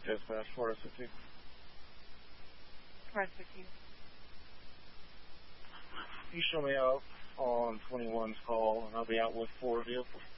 Dispatch 450. 450. You show me up on 21's call, and I'll be out with 4 vehicles.